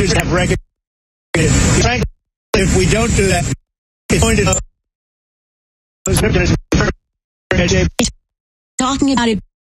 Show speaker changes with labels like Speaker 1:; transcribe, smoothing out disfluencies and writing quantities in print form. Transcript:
Speaker 1: should have regulated. Frankly, if we don't do that, it's going to... Talking about it